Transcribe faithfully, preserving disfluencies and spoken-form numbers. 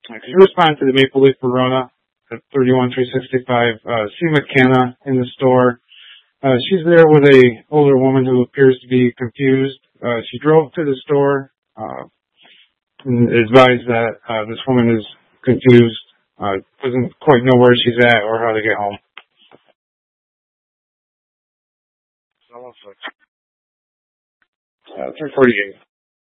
Could you respond to the Maple Leaf Verona at thirty-one three sixty-five uh, C. McKenna in the store? Uh, she's there with a older woman who appears to be confused. Uh, she drove to the store uh, and advised that uh, this woman is confused, uh, doesn't quite know where she's at or how to get home. Uh, three forty-eight.